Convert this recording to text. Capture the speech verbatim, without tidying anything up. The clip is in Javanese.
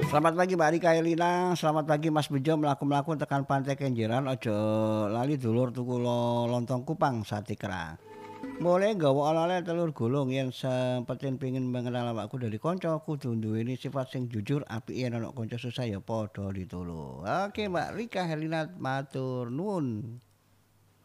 Selamat pagi Mbak Rika Elina, selamat pagi Mas Bejo mlaku-mlaku tekan Pantai Kenjeran aja lali dulur tuku lo- lontong kupang sate kerang. Mulai nggawa oleh-oleh telur gulung yen sempetin pengin mengenal awakku dari konco kudu duweni sifat sing jujur apike yen ana kanca susah ya padha ditulung. Oke Mbak Rika Helina matur nuwun.